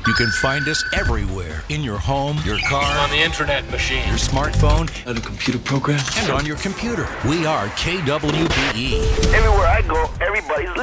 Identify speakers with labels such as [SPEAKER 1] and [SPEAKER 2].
[SPEAKER 1] You can find us everywhere, in your home, your car,
[SPEAKER 2] on the internet machine,
[SPEAKER 1] your smartphone,
[SPEAKER 2] on a computer program,
[SPEAKER 1] and on your computer. We are KWBE.
[SPEAKER 3] Everywhere I go, everybody's